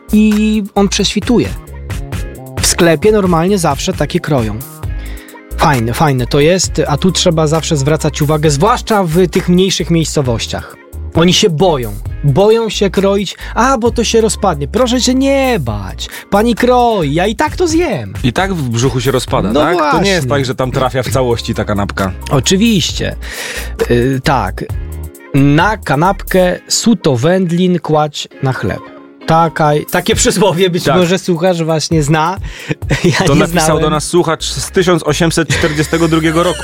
i on prześwituje. W sklepie normalnie zawsze takie kroją. Fajne to jest, a tu trzeba zawsze zwracać uwagę, zwłaszcza w tych mniejszych miejscowościach. Oni się boją się kroić, bo to się rozpadnie. Proszę się nie bać, pani kroi, ja i tak to zjem. I tak w brzuchu się rozpada, no tak? Właśnie. To nie jest tak, że tam trafia w całości ta kanapka. Oczywiście, tak. Na kanapkę suto wędlin kładź na chleb. Takie przysłowie być może słuchacz właśnie zna. Ja to nie napisał znałem. do nas słuchacz z 1842 roku.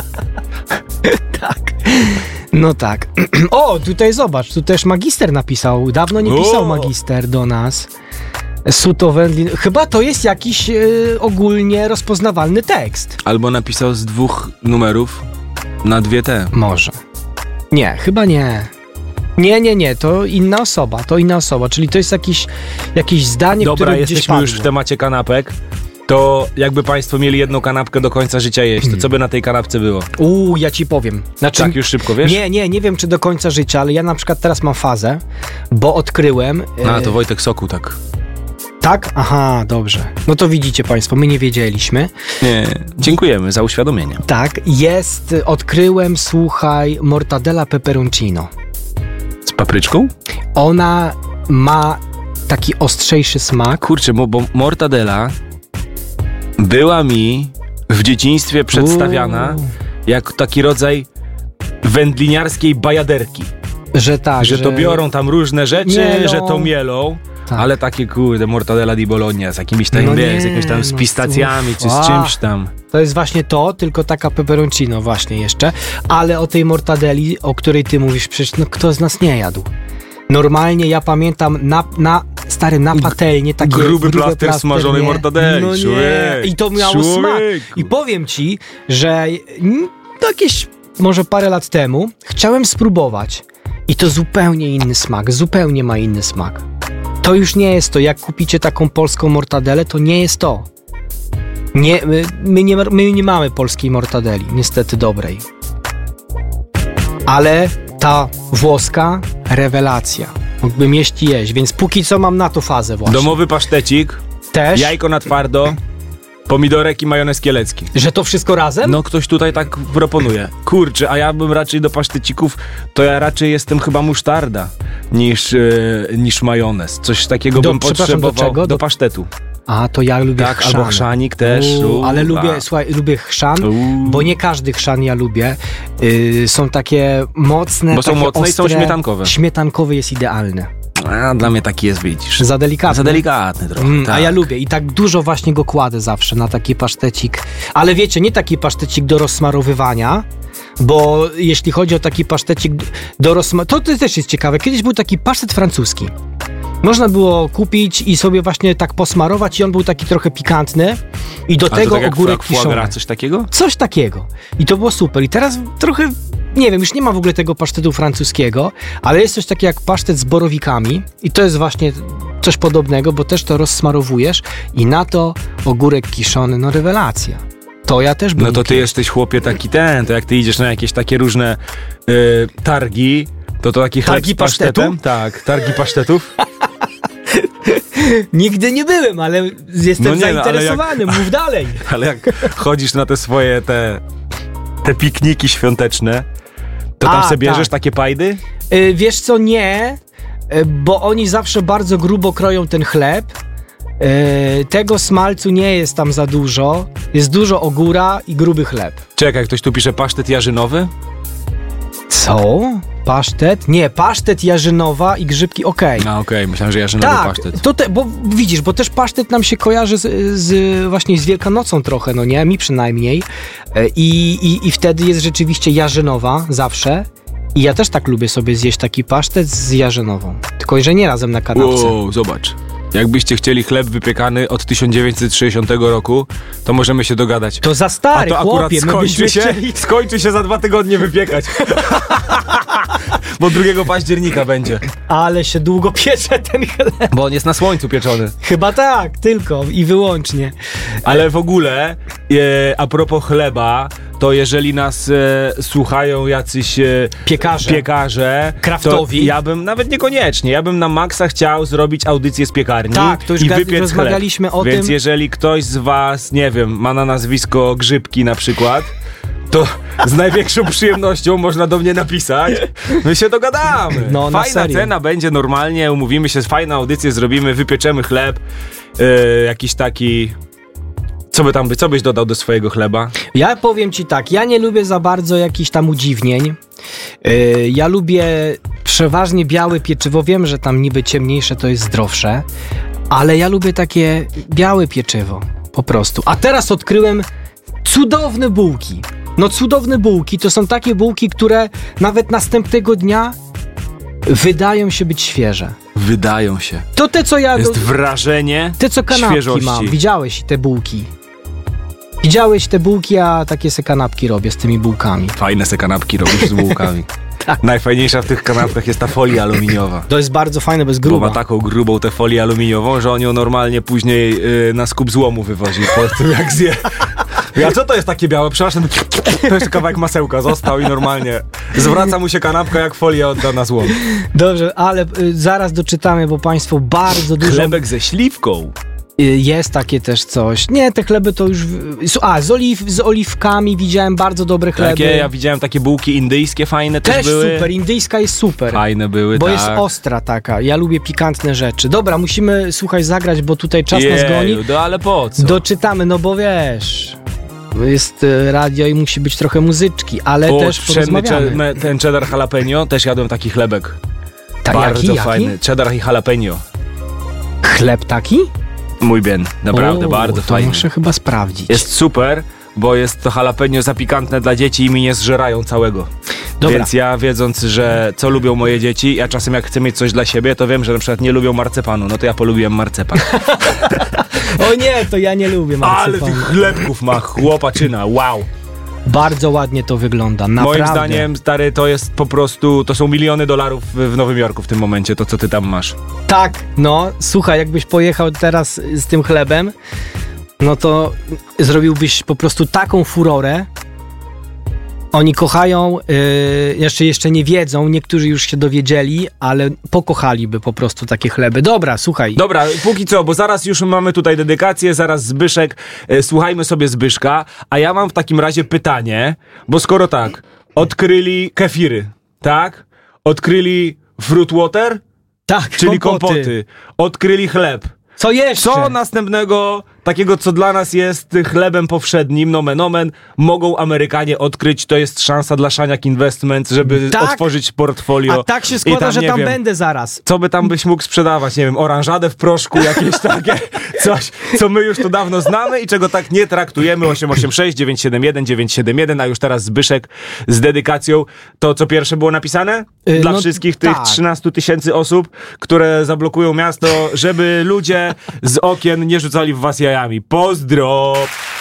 Tak. No tak. O, tutaj zobacz, tu też magister napisał. Dawno nie pisał magister do nas. Suto wędlin. Chyba to jest jakiś ogólnie rozpoznawalny tekst. Albo napisał z 2 numerów na 2 te. Może. Nie, chyba nie. Nie, to inna osoba, czyli to jest jakieś zdanie, które Dobra, gdzieś jesteśmy padło. już w temacie kanapek. To jakby państwo mieli jedną kanapkę do końca życia jeść, to co by na tej kanapce było? Ja ci powiem. Znaczy, Tak już szybko, wiesz? Nie wiem czy do końca życia, ale ja na przykład teraz mam fazę, bo odkryłem... To Wojtek Soku, tak. Tak? Aha, dobrze. No to widzicie państwo, my nie wiedzieliśmy. Nie, dziękujemy za uświadomienie. Tak, odkryłem, słuchaj, mortadella pepperoncino. Z papryczką? Ona ma taki ostrzejszy smak. Kurczę, bo mortadella była mi w dzieciństwie przedstawiana jako taki rodzaj wędliniarskiej bajaderki. Że tak, że to biorą tam różne rzeczy, mielą. że to mielą. Tak. Ale takie mortadella di Bologna z jakimiś tam, z jakimiś tam z pistacjami, czy z czymś tam. To jest właśnie to, tylko taka pepperoncino właśnie jeszcze. Ale o tej mortadelli, o której ty mówisz, przecież kto z nas nie jadł? Normalnie ja pamiętam na patelnię takie gruby plaster smażonej mortadelli. No nie. I to miało smak. I powiem ci, że jakieś może parę lat temu chciałem spróbować i to zupełnie inny smak, zupełnie ma inny smak. To już nie jest to, jak kupicie taką polską mortadellę, to nie jest to. Nie, my nie mamy polskiej mortadelli, niestety dobrej. Ale ta włoska, rewelacja. Mógłbym jeść i jeść, więc póki co mam na to fazę właśnie. Domowy pasztecik, też, jajko na twardo, pomidorek i majonez kielecki. Że to wszystko razem? No ktoś tutaj tak proponuje. Kurczę, a ja bym raczej do pasztecików, to ja raczej jestem chyba musztarda niż majonez. Coś takiego bym potrzebował. Do czego? Do pasztetu. A, to ja lubię chrzan. Albo chrzanik też. Ale lubię chrzan, bo nie każdy chrzan ja lubię. Są takie mocne, bo są takie mocne ostre, i są śmietankowe. Śmietankowy jest idealny. A dla mnie taki jest, widzisz. Za delikatny. Za delikatny trochę, tak. A ja lubię i tak dużo właśnie go kładę zawsze na taki pasztecik. Ale wiecie, nie taki pasztecik do rozsmarowywania, bo jeśli chodzi o taki pasztecik do rozsmarowywania, to też jest ciekawe. Kiedyś był taki pasztet francuski. Można było kupić i sobie właśnie tak posmarować i on był taki trochę pikantny i do tego tak ogórek kiszony. Coś takiego? Coś takiego. I to było super. I teraz trochę, nie wiem, już nie ma w ogóle tego pasztetu francuskiego, ale jest coś takiego jak pasztet z borowikami i to jest właśnie coś podobnego, bo też to rozsmarowujesz i na to ogórek kiszony, no rewelacja. To ja też bym No to ty jesteś, chłopie, taki to jak ty idziesz na jakieś takie różne targi, to taki chleb targi z pasztetem? Tak, targi pasztetów. Nigdy nie byłem, ale jestem zainteresowany, mów dalej. Ale jak chodzisz na te swoje te pikniki świąteczne, to tam sobie bierzesz takie pajdy? Wiesz co, nie, bo oni zawsze bardzo grubo kroją ten chleb. Tego smalcu nie jest tam za dużo. Jest dużo ogóra i gruby chleb. Czekaj, ktoś tu pisze pasztet jarzynowy? Co? Pasztet? Nie, pasztet jarzynowa i grzybki, okej. Okej, myślałem, że jarzynowy pasztet. Bo widzisz, bo też pasztet nam się kojarzy właśnie z Wielkanocą trochę, no nie? Mi przynajmniej. I wtedy jest rzeczywiście jarzynowa zawsze. I ja też tak lubię sobie zjeść taki pasztet z jarzynową. Tylko, że nie razem na kanapce. Zobacz. Jakbyście chcieli chleb wypiekany od 1960 roku, to możemy się dogadać. To za stary, a to akurat chłopie, skończy się za 2 tygodnie wypiekać. Bo 2 października będzie. Ale się długo piecze ten chleb. Bo on jest na słońcu pieczony. Chyba tak, tylko i wyłącznie. Ale w ogóle, a propos chleba, to jeżeli nas słuchają jacyś piekarze kraftowi, to ja bym, nawet niekoniecznie, ja bym na maksa chciał zrobić audycję z piekarni to już i wypiec rozmawialiśmy chleb. o Więc tym. jeżeli ktoś z was, nie wiem, ma na nazwisko Grzybki na przykład, to z największą przyjemnością można do mnie napisać. My się dogadamy. No, fajna cena będzie normalnie, umówimy się, fajną audycję zrobimy, wypieczemy chleb, jakiś taki... Co byś dodał do swojego chleba? Ja powiem ci tak, ja nie lubię za bardzo jakichś tam udziwnień. Ja lubię przeważnie białe pieczywo. Wiem, że tam niby ciemniejsze to jest zdrowsze, ale ja lubię takie białe pieczywo. Po prostu. A teraz odkryłem cudowne bułki. No cudowne bułki to są takie bułki, które nawet następnego dnia wydają się być świeże. Wydają się. To te, co ja... Jest wrażenie te, co kanapki świeżości. mam. Widziałeś te bułki? Widziałeś te bułki, a takie se kanapki robię z tymi bułkami. Fajne se kanapki robisz z bułkami. Tak. Najfajniejsza w tych kanapkach jest ta folia aluminiowa. To jest bardzo fajne, bez gruba. Bo ma taką grubą tę folię aluminiową, że on ją normalnie później na skup złomu wywozi po tym, jak zje. A co to jest takie białe? Przepraszam, to jeszcze kawałek masełka został i normalnie zwraca mu się kanapka, jak folię odda na złom. Dobrze, ale zaraz doczytamy, bo państwo bardzo dużo... Chlebek ze śliwką. Jest takie też coś. Nie, te chleby to już... z oliwkami widziałem bardzo dobre chleby. Ja widziałem takie bułki indyjskie fajne też były. Super, indyjska jest super. Fajne były, bo tak. jest ostra taka. Ja lubię pikantne rzeczy. Dobra, musimy, słuchaj, zagrać, bo tutaj czas nas goni. No ale po co? Doczytamy, no bo wiesz... Jest radio i musi być trochę muzyczki, ale też porozmawiamy. Ten cheddar jalapeno, też jadłem taki chlebek. Bardzo fajny. Cheddar i jalapeno. Chleb taki? Mój bien, naprawdę bardzo to fajny. Muszę chyba sprawdzić. Jest super, bo jest to jalapeno za pikantne dla dzieci i mi nie zżerają całego. Dobra. Więc ja, wiedząc, że co lubią moje dzieci, ja czasem jak chcę mieć coś dla siebie, to wiem, że na przykład nie lubią marcepanu, no to ja polubiłem marcepan. O nie, to ja nie lubię marcepanu. Ale tych chlebków ma chłopaczyna, wow. Bardzo ładnie to wygląda, naprawdę. Moim zdaniem, stary, to jest po prostu, to są miliony dolarów w Nowym Jorku w tym momencie, to co ty tam masz. Tak, no, słuchaj, jakbyś pojechał teraz z tym chlebem, no to zrobiłbyś po prostu taką furorę. Oni kochają, jeszcze nie wiedzą, niektórzy już się dowiedzieli, ale pokochaliby po prostu takie chleby. Dobra, słuchaj. Dobra, póki co, bo zaraz już mamy tutaj dedykację, zaraz Zbyszek, słuchajmy sobie Zbyszka, a ja mam w takim razie pytanie, bo skoro tak, odkryli kefiry, tak? Odkryli fruit water? Tak, czyli kompoty. Odkryli chleb. Co jeszcze? Co następnego, takiego co dla nas jest chlebem powszednim, nomen omen, mogą Amerykanie odkryć? To jest szansa dla Szaniak Investment, żeby otworzyć portfolio. A tak się składa, że tam będę zaraz. Co by tam byś mógł sprzedawać? Nie wiem, oranżadę w proszku, jakieś takie coś, co my już tu dawno znamy i czego tak nie traktujemy. 886 971 971, a już teraz Zbyszek z dedykacją. To co pierwsze było napisane? Dla wszystkich tych 13 000 osób, które zablokują miasto, żeby ludzie z okien nie rzucali w was jajami. Pozdro!